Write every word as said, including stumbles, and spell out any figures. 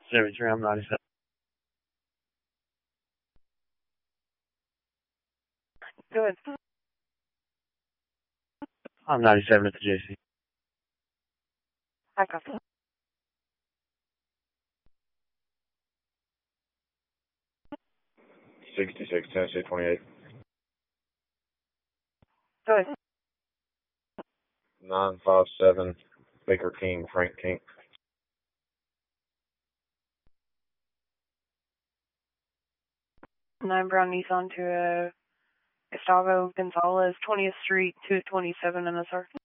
seventy-three, I'm ninety-seven. Go ahead. I'm ninety-seven at the J C. I copy. sixty-six, Tennessee twenty-eight. Go ahead. nine five seven, Baker King, Frank King. nine Brown Nissan to uh, Gustavo Gonzalez, twentieth Street, two twenty-seven in the sir.